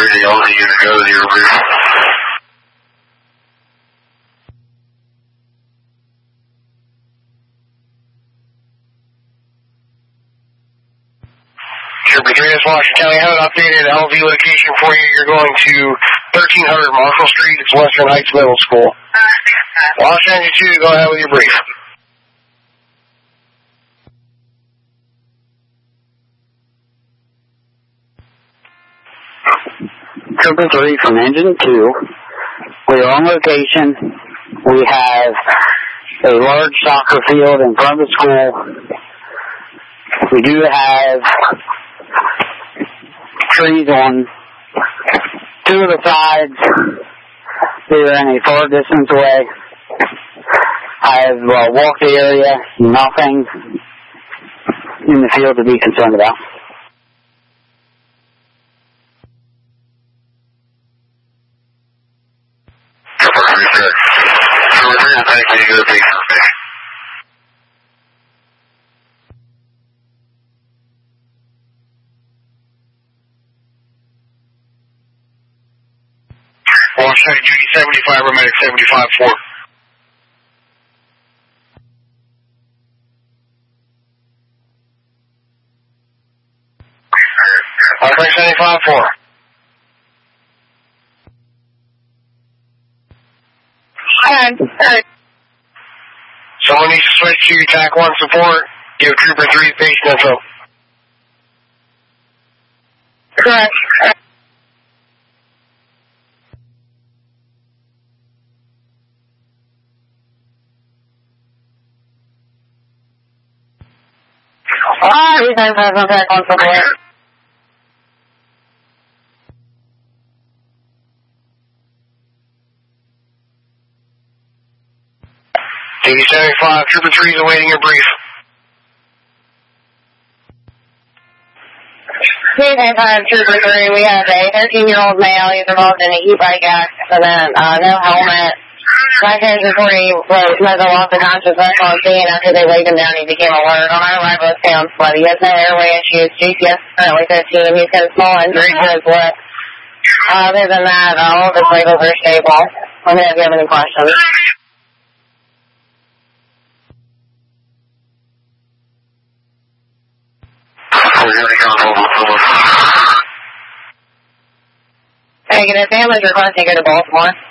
ready, all the units go to your brief. Trooper 3, this Washington County. I have an updated LV location for you. You're going to 1300 Marshall Street. It's Western Heights Middle School. Washington 2, go ahead with your brief. Trooper 3 from Engine 2. We are on location. We have a large soccer field in front of the school. We do have trees on two of the sides. They are in a far distance away. I have walked the area. Nothing in the field to be concerned about. Washington Duty 75, Remedic 75-4. Washington 75-4. Someone needs to switch to TAC 1 support. Give Trooper 3 patient info. Correct. He's on TAC 1 support. Duty 75, Trooper 3 is awaiting your brief. Duty 75, Trooper 3, we have a 13-year-old male. He's involved in a e-bike accident, no helmet. Bystander's reporting was a loss of consciousness on scene. After they laid him down, he became alert. On our arrival, he found blood. He has no airway issues. GPS currently 15. He's got a small injury to his lip. Other than that, all of his vitals are stable. Let me know if you have any questions. Negative. Family requesting to go to Baltimore.